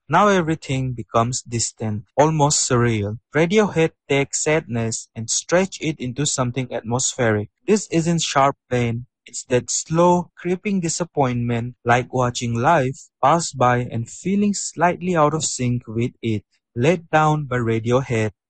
Now everything becomes distant, almost surreal. Radiohead takes sadness and stretch it into something atmospheric. This isn't sharp pain, it's that slow, creeping disappointment, like watching life pass by and feeling slightly out of sync with it. Let Down by Radiohead.